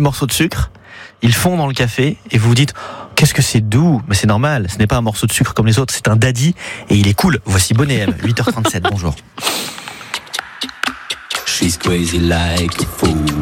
morceaux de sucre, ils fondent dans le café et vous vous dites qu'est-ce que c'est doux, mais c'est normal, ce n'est pas un morceau de sucre comme les autres, c'est un daddy et il est cool. Voici Bonnet M, 8h37, bonjour. She's crazy like a fool.